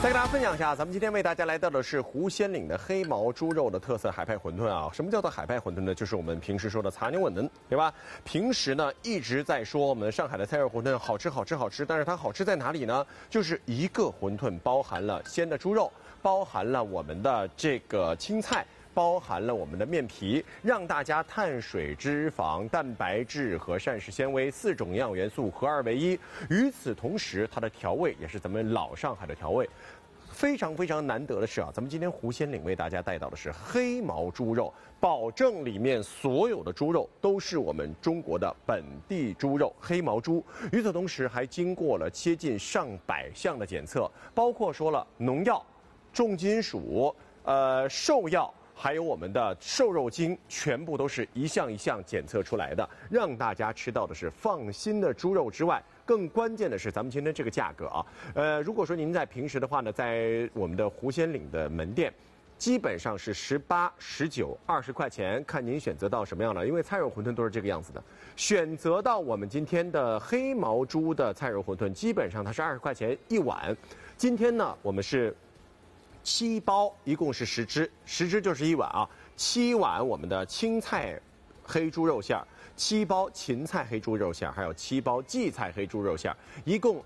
再跟大家分享一下，咱们今天为大家来到的是湖仙岭的黑毛猪肉的特色海派馄饨啊。什么叫做海派馄饨呢？就是我们平时说的茶牛馄饨，对吧？平时呢一直在说我们上海的菜肉馄饨好吃好吃好吃，但是它好吃在哪里呢？就是一个馄饨包含了鲜的猪肉，包含了我们的这个青菜。包含了我们的面皮，让大家碳水、脂肪、蛋白质和膳食纤维4种营养元素合二为一。与此同时，它的调味也是咱们老上海的调味。非常非常难得的是啊，咱们今天湖仙岭为大家带到的是黑毛猪肉，保证里面所有的猪肉都是我们中国的本地猪肉黑毛猪。与此同时，还经过了接近上百项的检测，包括说了农药、重金属、兽药。还有我们的瘦肉精，全部都是一项一项检测出来的，让大家吃到的是放心的猪肉之外，更关键的是咱们今天这个价格啊，如果说您在平时的话呢，在我们的湖仙岭的门店。基本上是18、19、20块钱，看您选择到什么样的。因为菜肉馄饨都是这个样子的，选择到我们今天的黑毛猪的菜肉馄饨，基本上它是20块钱一碗。今天呢，我们是7包，一共是10只，10只就是1碗啊。7碗我们的青菜黑猪肉馅儿，7包芹菜黑猪肉馅儿，还有7包荠菜黑猪肉馅儿，一共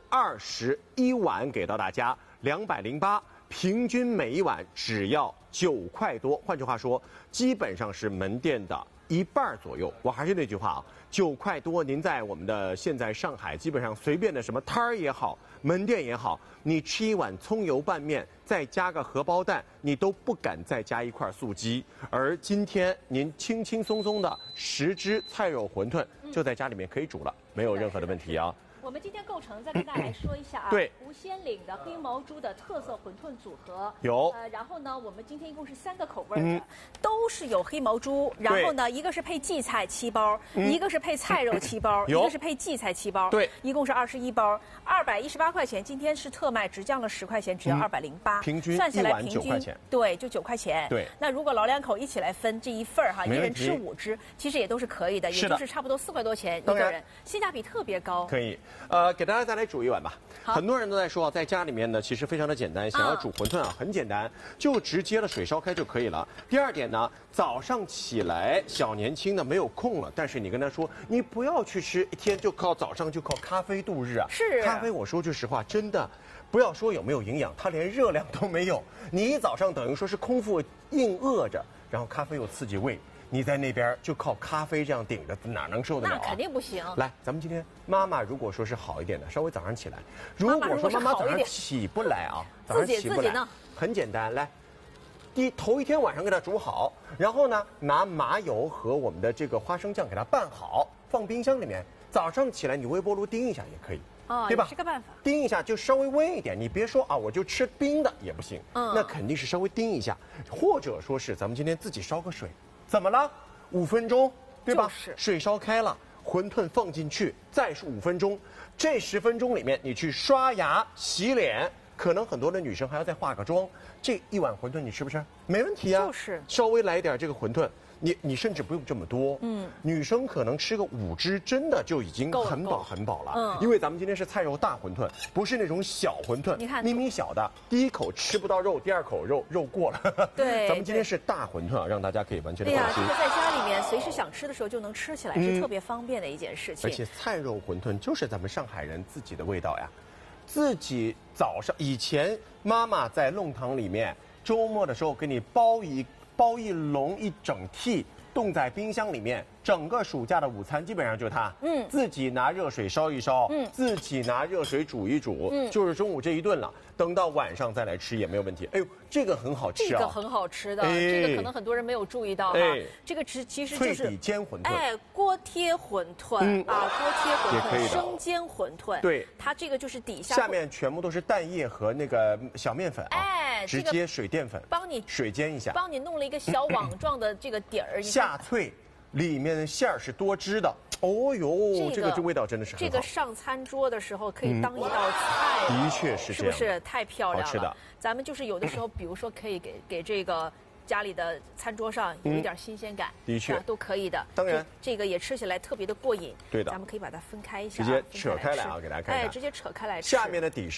21碗给到大家，208。平均每一碗只要9块多，换句话说，基本上是门店的一半左右。我还是那句话啊，9块多，您在我们的现在上海，基本上随便的什么摊儿也好，门店也好，你吃一碗葱油拌面，再加个荷包蛋，你都不敢再加一块素鸡。而今天您轻轻松松的10只菜肉馄饨就在家里面可以煮了，没有任何的问题啊。 我们今天构成再跟大家来说一下啊， 对， 湖仙岭的黑毛猪的特色馄饨组合有， 然后呢，我们今天一共是3个口味的，都是有黑毛猪，然后呢，一个是配荠菜7包，一个是配菜肉7包，一个是配荠菜7包， 对， 一共是21包，218块钱。今天是特卖，只降了10块钱，只要208， 平均算下来平均9块钱， 对，就9块钱。 对， 那如果老2口一起来分这一份儿哈，一人吃5只，其实也都是可以的，也就是差不多4块多钱一个人，性价比特别高。 可以。给大家再来煮一碗吧。很多人都在说，在家里面呢，其实非常的简单。想要煮馄饨啊，很简单，就直接了水烧开就可以了。第二点呢，早上起来小年轻的没有空了，但是你跟他说，你不要去吃一天就靠早上就靠咖啡度日啊。 是咖啡，我说句实话，真的，不要说有没有营养，它连热量都没有。你一早上等于说是空腹硬饿着，然后咖啡又刺激胃。你在那边就靠咖啡这样顶着，哪能受得了啊？ 那肯定不行。 来，咱们今天妈妈如果说是好一点的，稍微早上起来，如果说妈妈早上起不来啊，早上起不来，很简单，来，头一天晚上给它煮好，然后呢，拿麻油和我们的这个花生酱给它拌好，放冰箱里面，早上起来你微波炉叮一下也可以。对吧？ 是个办法。 叮一下就稍微温一点，你别说啊，我就吃冰的也不行。那肯定是稍微叮一下，或者说是咱们今天自己烧个水。怎么了？5分钟，对吧？水烧开了，馄饨放进去，再是5分钟。这10分钟里面，你去刷牙、洗脸，可能很多的女生还要再化个妆。这一碗馄饨你吃不吃？没问题啊。 就是稍微来一点这个馄饨，你甚至不用这么多。女生可能吃个5只，真的就已经很饱很饱了。因为咱们今天是菜肉大馄饨，不是那种小馄饨。 你看， 咪咪小的，第一口吃不到肉，第2口肉过了。 对， 咱们今天是大馄饨啊，让大家可以完全的放心。 对呀，这个在家里面随时想吃的时候就能吃起来，是特别方便的一件事情。 而且菜肉馄饨就是咱们上海人自己的味道呀，自己早上以前妈妈在弄堂里面，周末的时候给你包一笼一整屉。冻在冰箱里面，整个暑假的午餐基本上就是它。自己拿热水烧一烧，自己拿热水煮一煮，就是中午这一顿了。等到晚上再来吃也没有问题。哎呦，这个很好吃啊！ 这个很好吃的，这个可能很多人没有注意到哈。这个其实就是脆底煎馄饨， 锅贴馄饨啊，锅贴馄饨、生煎馄饨。 对， 它这个就是底下面全部都是蛋液和那个小面粉啊，直接水淀粉帮你水煎一下， 帮你弄了一个小网状的这个底儿， 下脆。里面的馅儿是多汁的，哦呦，这个味道真的是很好。 这个上餐桌的时候可以当一道菜， 的确是这样， 是不是太漂亮了？ 好吃的。 咱们就是有的时候，比如说可以给这个家里的餐桌上有一点新鲜感， 的确都可以的。 当然， 这个也吃起来特别的过瘾。 对的， 咱们可以把它分开一下， 直接扯开来啊，给大家看。 直接扯开来吃。 下面的底是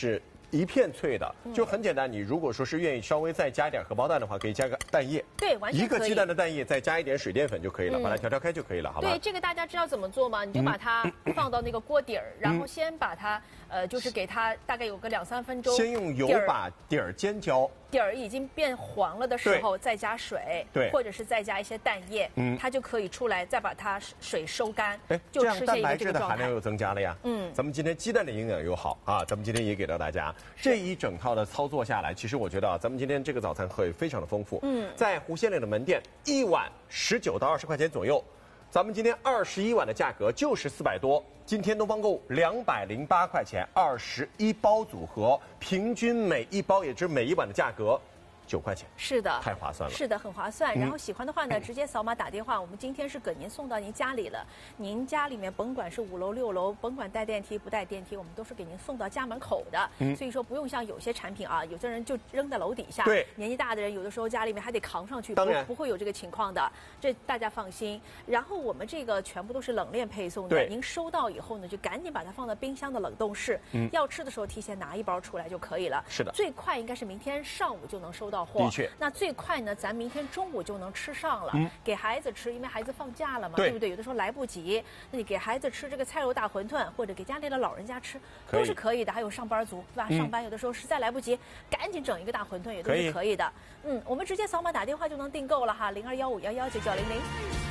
一片脆的，就很简单。你如果说是愿意稍微再加一点荷包蛋的话，可以加个蛋液。 对，完全可以。 一个鸡蛋的蛋液，再加一点水淀粉就可以了，把它调开就可以了，好吧？ 对，这个大家知道怎么做吗？你就把它放到那个锅底儿，然后先把它就是给它大概有个2、3分钟。 先用油把底儿煎焦。 底儿已经变黄了的时候，再加水， 对， 或者是再加一些蛋液，它就可以出来，再把它水收干， 就这样蛋白质的含量又增加了呀。咱们今天鸡蛋的营养又好啊，咱们今天也给到大家这一整套的操作下来，其实我觉得啊，咱们今天这个早餐会非常的丰富。在湖鲜岭的门店，1碗19到20块钱左右。咱们今天21碗的价格就是400多，今天东方购物208块钱，21包组合，平均每一包也就是每一碗的价格9块钱。 是的， 太划算了。 是的，很划算。然后喜欢的话呢，直接扫码打电话，我们今天是给您送到您家里了。您家里面甭管是5楼、6楼，甭管带电梯不带电梯，我们都是给您送到家门口的。所以说不用像有些产品啊，有的人就扔在楼底下。 对， 年纪大的人有的时候家里面还得扛上去， 当然不会有这个情况的，这大家放心。然后我们这个全部都是冷链配送的， 对， 您收到以后呢，就赶紧把它放到冰箱的冷冻室，要吃的时候提前拿1包出来就可以了。 是的， 最快应该是明天上午就能收到货。 的确， 那最快呢，咱明天中午就能吃上了，给孩子吃，因为孩子放假了嘛， 对不对？有的时候来不及，那你给孩子吃这个菜肉大馄饨，或者给家里的老人家吃，都是可以的。还有上班族，对吧？上班有的时候实在来不及，赶紧整一个大馄饨也都是可以的。我们直接扫码打电话就能订购了哈，0215119900。